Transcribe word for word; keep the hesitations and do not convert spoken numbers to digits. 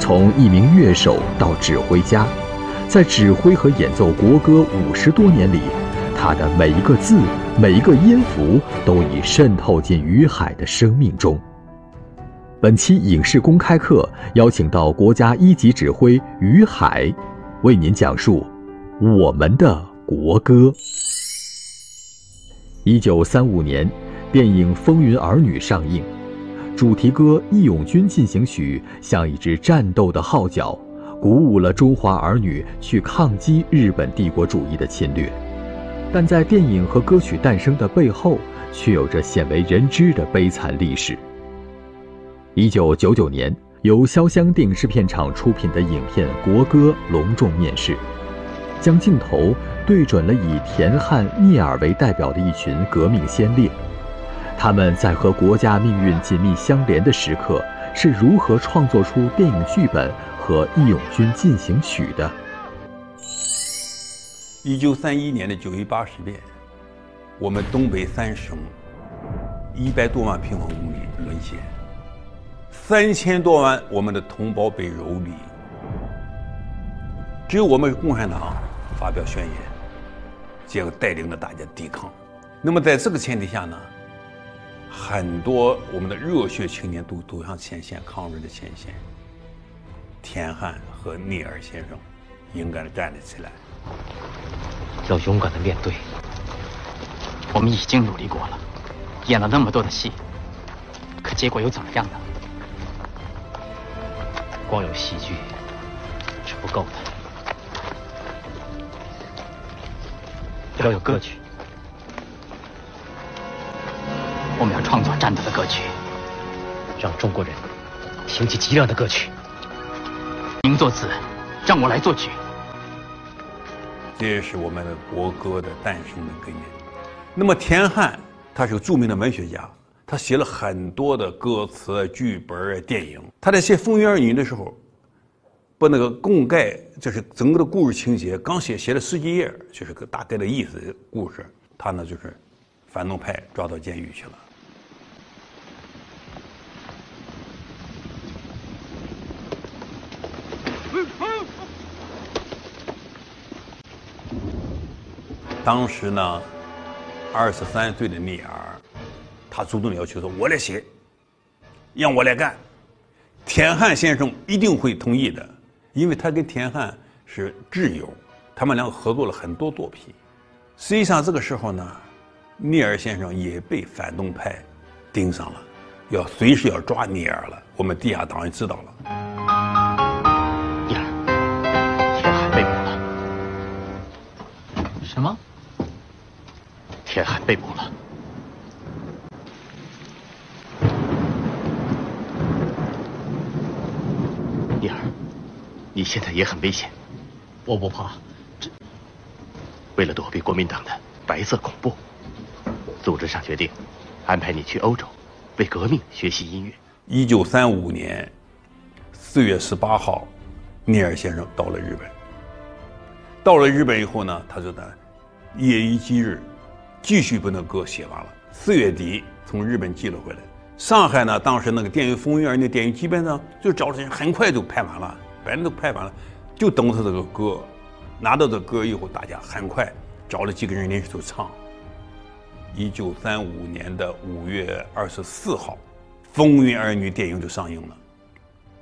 从一名乐手到指挥家，在指挥和演奏国歌五十多年里，他的每一个字、每一个音符都已渗透进于海的生命中。本期影视公开课邀请到国家一级指挥于海，为您讲述我们的国歌。一九三五年，电影《风云儿女》上映，主题歌《义勇军进行曲》像一支战斗的号角，鼓舞了中华儿女去抗击日本帝国主义的侵略。但在电影和歌曲诞生的背后，却有着鲜为人知的悲惨历史。一九九九年，由潇湘电影制片厂出品的影片《国歌》隆重面世，将镜头对准了以田汉、聂耳为代表的一群革命先烈。他们在和国家命运紧密相连的时刻，是如何创作出电影剧本和《义勇军进行曲》的？ 一九三一年的九一八事变，我们东北三省一百多万平方公里沦陷，三千多万我们的同胞被蹂躏，只有我们共产党发表宣言，结果带领着大家抵抗。那么在这个前提下呢，很多我们的热血青年都走向前线，抗日的前线。田汉和聂耳先生勇敢地站了起来， 要勇敢地面对。我们已经努力过了，演了那么多的戏，可结果又怎么样呢？光有戏剧是不够的，要有歌曲。我们要创作战斗的歌曲，让中国人挺起脊梁的歌曲。您作词，让我来作曲。 这也是我们的国歌的诞生的根源。那么田汉他是个著名的文学家，他写了很多的歌词、剧本、电影。他在写《风云儿女》的时候，把那个供概，就是整个的故事情节，刚写写了十几页，就是个大概的意思的故事。他呢就是反动派抓到监狱去了。当时呢，二十三岁的聂耳，他主动要求说：“我来写，让我来干。”田汉先生一定会同意的，因为他跟田汉是挚友，他们两个合作了很多作品。实际上这个时候呢，聂耳先生也被反动派盯上了，要随时要抓聂耳了。我们地下党也知道了。 聂耳，田汉被捕了。什么？田汉被捕了。聂耳，你现在也很危险。我不怕。这为了躲避国民党的白色恐怖，组织上决定安排你去欧洲，为革命学习音乐。 一九三五年四月十八号，聂耳先生到了日本。到了日本以后呢，他就在夜以继日，继续把那歌写完了。四月底从日本寄了回来。上海呢，当时那个电影《风云儿女》电影基本上就找了人，很快就拍完了，反正都拍完了，就等他这个歌。拿到这歌以后，大家很快找了几个人临时就唱。一九三五年的五月二十四号，《风云儿女》电影就上映了。